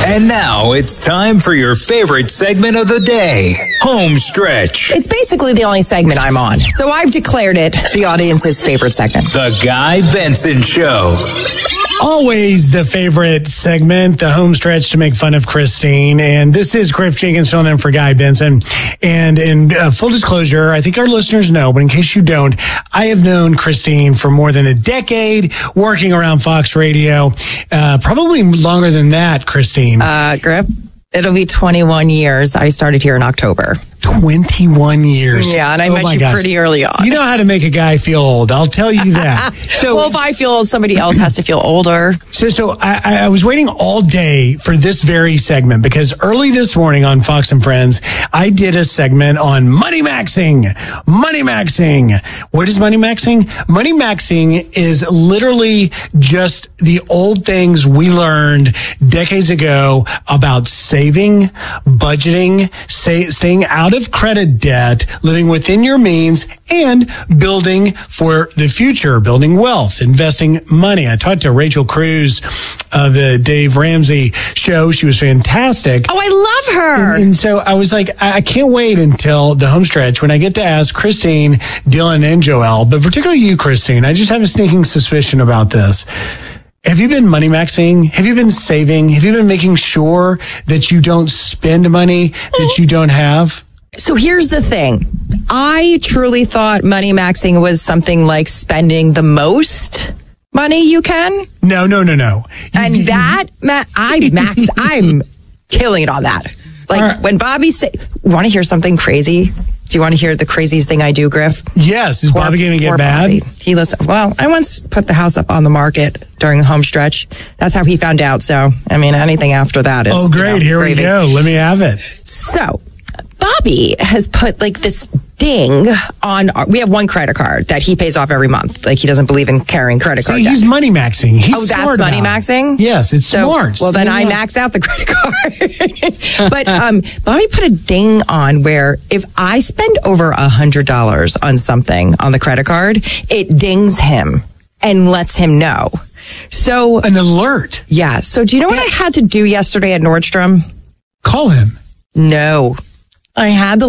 And now it's time for your favorite segment of the day, Home Stretch. It's basically the only segment I'm on, so I've declared it the audience's favorite segment. The Guy Benson Show. Always the favorite segment, the home stretch to make fun of Christine. And this is Griff Jenkins filling in for Guy Benson. And in full disclosure, I think our listeners know, but in case you don't, I have known Christine for more than a decade working around Fox Radio. Probably longer than that, Christine. Griff, it'll be 21 years. I started here in October. 21 years. Yeah, and I met you pretty early on. You know how to make a guy feel old. I'll tell you that. So, well, if I feel old, somebody else has to feel older. So I was waiting all day for this very segment because early this morning on Fox and Friends, I did a segment on money maxing. Money maxing. What is money maxing? Money maxing is literally just the old things we learned decades ago about saving, budgeting, staying out of credit debt, living within your means, and building for the future, building wealth, investing money. I talked to Rachel Cruz of the Dave Ramsey show. She was fantastic. Oh, I love her. And so I was like, I can't wait until the home stretch when I get to ask Christine, Dylan, and Joelle, but particularly you, Christine. I just have a sneaking suspicion about this. Have you been money maxing? Have you been saving? Have you been making sure that you don't spend money that you don't have? So here's the thing. I truly thought money maxing was something like spending the most money you can. No. And I'm killing it on that. Like right. When Bobby want to hear something crazy? Do you want to hear the craziest thing I do, Griff? Yes. Is Bobby going to get mad? Bobby. He listened. Well, I once put the house up on the market during the home stretch. That's how he found out. So, I mean, anything after that is. Oh, great. Here gravy. We go. Let me have it. So, Bobby has put like this ding on. We have one credit card that he pays off every month. Like he doesn't believe in carrying credit card debt. He's money maxing. That's money maxing? Yes, it's smart. Well, then I max out the credit card. But Bobby put a ding on where if I spend over $100 on something on the credit card, it dings him and lets him know. So an alert. Yeah. So do you know what I had to do yesterday at Nordstrom? Call him. No. I had the